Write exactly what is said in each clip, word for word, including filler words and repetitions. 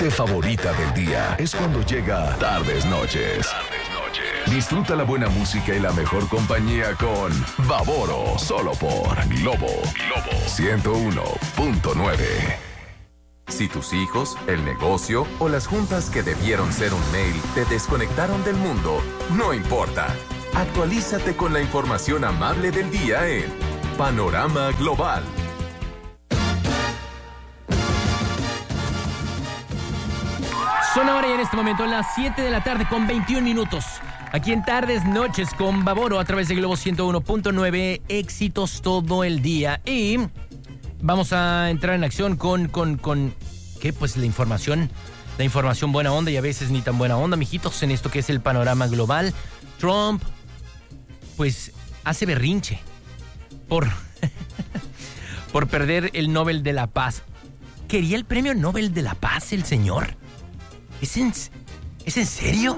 parte favorita del día es cuando llega Tardes Noches. Tardes Noches. Disfruta la buena música y la mejor compañía con Baboro, solo por Globo. Globo ciento uno punto nueve. Si tus hijos, el negocio o las juntas que debieron ser un mail te desconectaron del mundo, no importa. Actualízate con la información amable del día en Panorama Global. Son ahora y en este momento las siete de la tarde con veintiún minutos. Aquí en Tardes Noches con Baboro a través de Globo ciento uno punto nueve. Éxitos todo el día. Y vamos a entrar en acción con, con, con, ¿qué? Pues la información, la información buena onda y a veces ni tan buena onda, mijitos, en esto que es el panorama global. Trump, pues, hace berrinche por, por perder el Nobel de la Paz. ¿Quería el premio Nobel de la Paz el señor? ¿Es en, ¿Es en serio?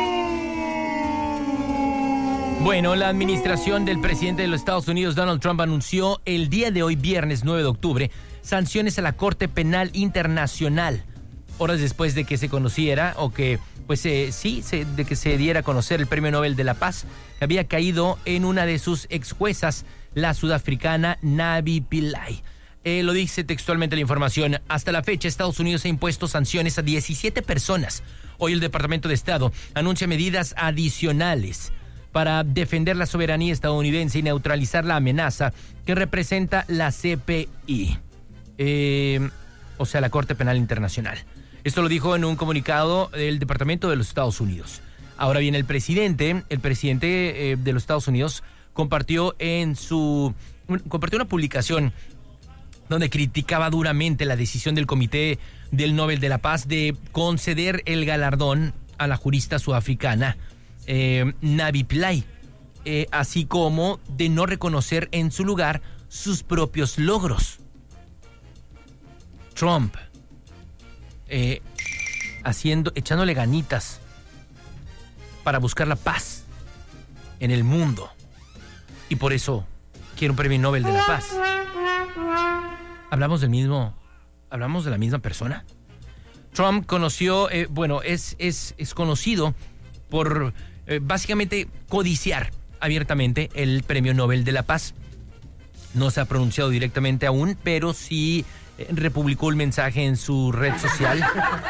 Bueno, la administración del presidente de los Estados Unidos, Donald Trump, anunció el día de hoy, viernes nueve de octubre, sanciones a la Corte Penal Internacional, horas después de que se conociera, o que, pues eh, sí, se, de que se diera a conocer el Premio Nobel de la Paz, que había caído en una de sus ex juezas, la sudafricana Navi Pillay. Eh, lo dice textualmente la información. Hasta la fecha, Estados Unidos ha impuesto sanciones a diecisiete personas. Hoy el Departamento de Estado anuncia medidas adicionales para defender la soberanía estadounidense y neutralizar la amenaza que representa la C P I, eh, o sea, la Corte Penal Internacional. Esto lo dijo en un comunicado del Departamento de los Estados Unidos. Ahora bien, el presidente, el presidente eh, de los Estados Unidos compartió en su compartió una publicación donde criticaba duramente la decisión del Comité del Nobel de la Paz de conceder el galardón a la jurista sudafricana eh, Navi Pillay, eh, así como de no reconocer en su lugar sus propios logros. Trump, eh, haciendo, echándole ganitas para buscar la paz en el mundo, y por eso quiere un premio Nobel de la Paz. ¿Hablamos del mismo, hablamos de la misma persona? Trump conoció, eh, bueno, es, es, es conocido por eh, básicamente codiciar abiertamente el Premio Nobel de la Paz. No se ha pronunciado directamente aún, pero sí eh, republicó un mensaje en su red social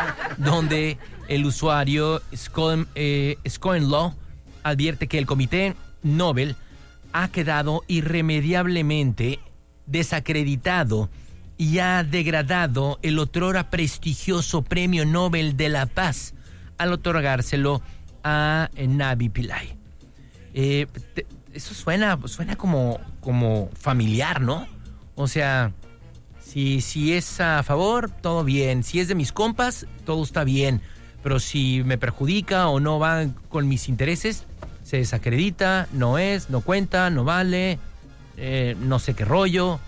donde el usuario Scoin, eh, Scoinlaw advierte que el Comité Nobel ha quedado irremediablemente desacreditado y ha degradado el otrora prestigioso Premio Nobel de la Paz al otorgárselo a Navi Pillay. Eh, te, eso suena, suena como, como familiar, ¿no? O sea, si, si es a favor, todo bien. Si es de mis compas, todo está bien. Pero si me perjudica o no va con mis intereses, se desacredita, no es, no cuenta, no vale, eh, no sé qué rollo.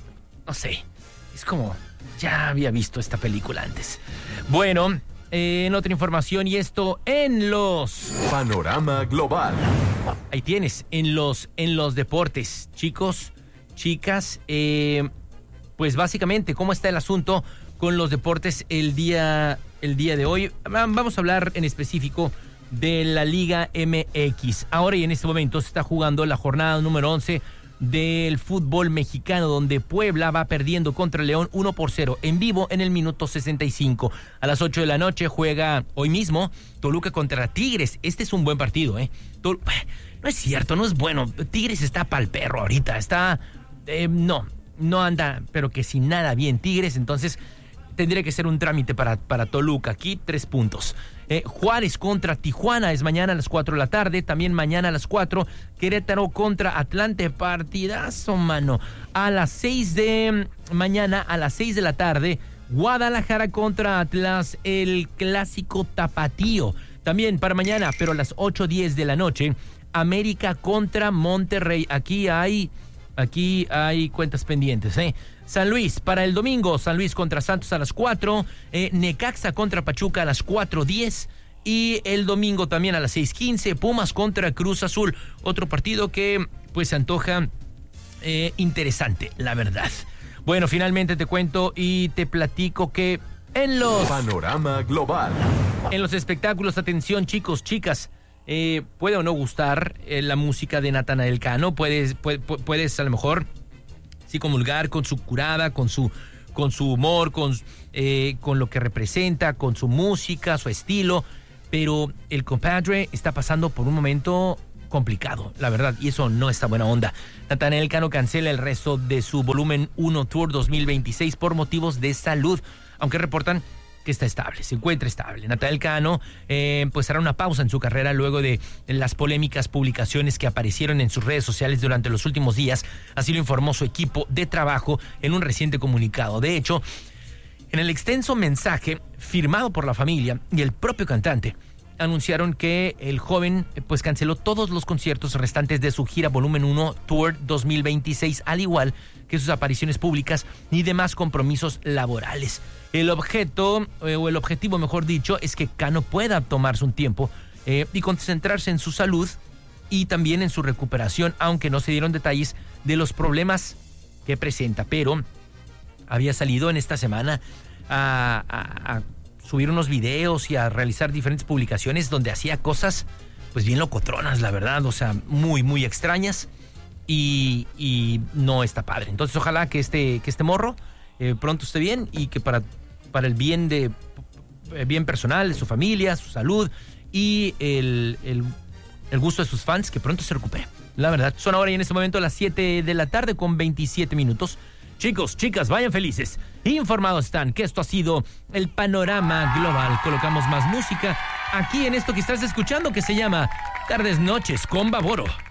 No sé, es como, ya había visto esta película antes. Bueno, eh, en otra información, y esto en los... Panorama Global. Ahí tienes, en los, en los deportes. Chicos, chicas, eh, pues básicamente, ¿cómo está el asunto con los deportes el día, el día de hoy? Vamos a hablar en específico de la Liga M X. Ahora y en este momento se está jugando la jornada número once del fútbol mexicano, donde Puebla va perdiendo contra León uno por cero en vivo en el minuto sesenta y cinco. A las ocho de la noche juega hoy mismo Toluca contra Tigres. Este es un buen partido, ¿eh? Tol- no es cierto, no es bueno. Tigres está pa'l perro ahorita, está... Eh, no, no anda, pero que sin nada bien Tigres, entonces tendría que ser un trámite para, para Toluca. Aquí tres puntos. Eh, Juárez contra Tijuana es mañana a las cuatro de la tarde. También mañana a las cuatro. Querétaro contra Atlante. Partidazo, mano. A las seis de mañana, a las seis de la tarde, Guadalajara contra Atlas, el clásico tapatío. También para mañana, pero a las ocho diez de la noche, América contra Monterrey. Aquí hay, aquí hay cuentas pendientes, ¿eh? San Luis para el domingo, San Luis contra Santos a las cuatro, eh, Necaxa contra Pachuca a las cuatro diez y el domingo también a las seis quince, Pumas contra Cruz Azul. Otro partido que pues se antoja eh, interesante, la verdad. Bueno, finalmente te cuento y te platico que En los... Panorama Global. En los espectáculos, atención chicos, chicas, eh, puede o no gustar eh, la música de Natanael Cano, puedes, puedes, puedes a lo mejor sí comulgar con su curada, con su, con su humor, con, eh, con lo que representa, con su música, su estilo, pero el compadre está pasando por un momento complicado, la verdad, y eso no está buena onda. Natanael Cano cancela el resto de su Volumen uno Tour dos mil veintiséis por motivos de salud, aunque reportan que está estable, se encuentra estable. Natanael Cano eh, pues hará una pausa en su carrera luego de las polémicas publicaciones que aparecieron en sus redes sociales durante los últimos días, así lo informó su equipo de trabajo en un reciente comunicado. De hecho, en el extenso mensaje firmado por la familia y el propio cantante, anunciaron que el joven pues canceló todos los conciertos restantes de su gira Volumen uno Tour dos mil veintiséis, al igual que sus apariciones públicas ni demás compromisos laborales. El objeto, eh, o el objetivo mejor dicho, es que Cano pueda tomarse un tiempo eh, y concentrarse en su salud y también en su recuperación, aunque no se dieron detalles de los problemas que presenta, pero había salido en esta semana a... a, a subir unos videos y a realizar diferentes publicaciones donde hacía cosas pues bien locotronas, la verdad, o sea, muy, muy extrañas y, y no está padre. Entonces ojalá que este, que este morro eh, pronto esté bien y que para, para el bien de eh, bien personal, de su familia, su salud y el, el, el gusto de sus fans, que pronto se recupere. La verdad, son ahora y en este momento las siete de la tarde con veintisiete minutos. Chicos, chicas, vayan felices. Informados están que esto ha sido el Panorama Global. Colocamos más música aquí en esto que estás escuchando, que se llama Tardes Noches con Baboro.